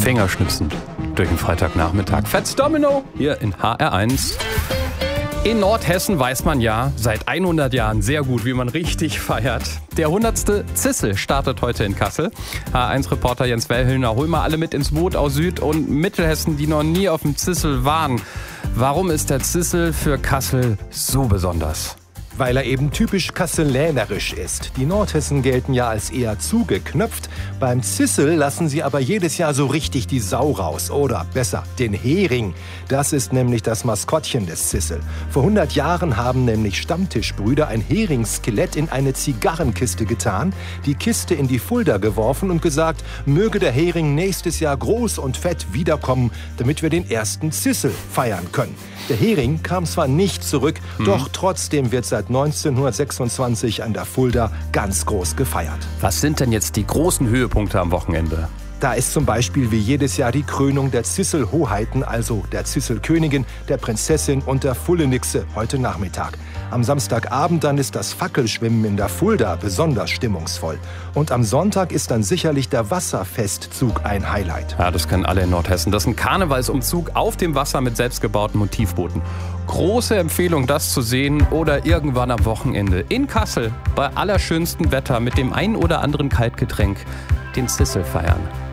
Fingerschnipsend durch den Freitagnachmittag. Fats Domino hier in HR1. In Nordhessen weiß man ja seit 100 Jahren sehr gut, wie man richtig feiert. Der 100. Zissel startet heute in Kassel. HR1-Reporter Jens Wellhöhner, hol mal alle mit ins Boot aus Süd- und Mittelhessen, die noch nie auf dem Zissel waren. Warum ist der Zissel für Kassel so besonders? Weil er eben typisch kasselänerisch ist. Die Nordhessen gelten ja als eher zugeknöpft. Beim Zissel lassen sie aber jedes Jahr so richtig die Sau raus. Oder besser, den Hering. Das ist nämlich das Maskottchen des Zissel. Vor 100 Jahren haben nämlich Stammtischbrüder ein Heringskelett in eine Zigarrenkiste getan, die Kiste in die Fulda geworfen und gesagt, möge der Hering nächstes Jahr groß und fett wiederkommen, damit wir den ersten Zissel feiern können. Der Hering kam zwar nicht zurück, doch trotzdem wird seit 1926 an der Fulda ganz groß gefeiert. Was sind denn jetzt die großen Höhepunkte am Wochenende? Da ist zum Beispiel wie jedes Jahr die Krönung der Zissel-Hoheiten, also der Zissel-Königin, der Prinzessin und der Fullenixe heute Nachmittag. Am Samstagabend dann ist das Fackelschwimmen in der Fulda besonders stimmungsvoll. Und am Sonntag ist dann sicherlich der Wasserfestzug ein Highlight. Ja, das kennen alle in Nordhessen. Das ist ein Karnevalsumzug auf dem Wasser mit selbstgebauten Motivbooten. Große Empfehlung, das zu sehen oder irgendwann am Wochenende in Kassel bei allerschönstem Wetter mit dem ein oder anderen Kaltgetränk den Zissel feiern.